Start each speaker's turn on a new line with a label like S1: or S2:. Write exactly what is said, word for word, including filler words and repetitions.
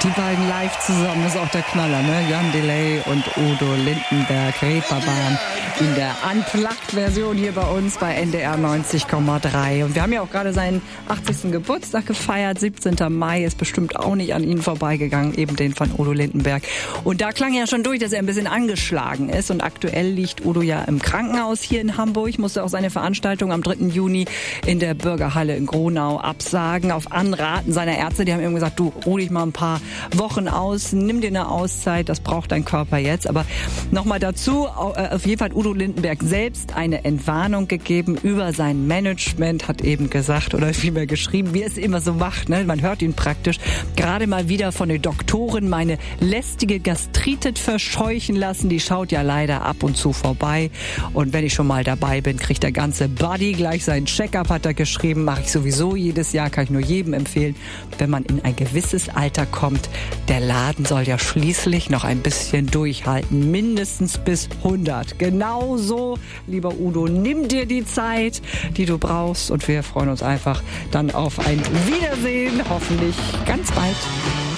S1: Die beiden live zusammen, das ist auch der Knaller, ne? Jan Delay und Udo Lindenberg, Reeperbahn in der Unplugged-Version hier bei uns bei N D R neunzig Komma drei. Und wir haben ja auch gerade seinen achtzigsten Geburtstag gefeiert, siebzehnten Mai, ist bestimmt auch nicht an Ihnen vorbeigegangen, eben den von Udo Lindenberg. Und da klang ja schon durch, dass er ein bisschen angeschlagen ist. Und aktuell liegt Udo ja im Krankenhaus hier in Hamburg, musste auch seine Veranstaltung am dritten Juni in der Bürgerhalle in Gronau absagen, auf Anraten seiner Ärzte. Die haben ihm gesagt, du ruh dich mal ein paar Wochen aus, nimm dir eine Auszeit, das braucht dein Körper jetzt. Aber nochmal dazu, auf jeden Fall hat Udo Lindenberg selbst eine Entwarnung gegeben über sein Management, hat eben gesagt oder vielmehr geschrieben, wie er es immer so macht, ne? Man hört ihn praktisch, gerade mal wieder von den Doktoren meine lästige Gastritis verscheuchen lassen, die schaut ja leider ab und zu vorbei und wenn ich schon mal dabei bin, kriegt der ganze Buddy gleich seinen Check-up, hat er geschrieben, mache ich sowieso jedes Jahr, kann ich nur jedem empfehlen, wenn man in ein gewisses Alter kommt. Der Laden soll ja schließlich noch ein bisschen durchhalten, mindestens bis hundert. Genau so, lieber Udo, nimm dir die Zeit, die du brauchst und wir freuen uns einfach dann auf ein Wiedersehen, hoffentlich ganz bald.